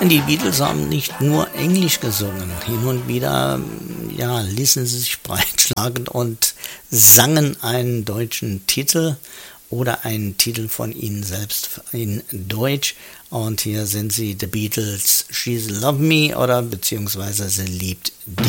Die Beatles haben nicht nur Englisch gesungen. Hin und wieder, ließen sie sich breitschlagen und sangen einen deutschen Titel oder einen Titel von ihnen selbst in Deutsch. Und hier sind sie, The Beatles, She's Love Me oder beziehungsweise Sie liebt dich.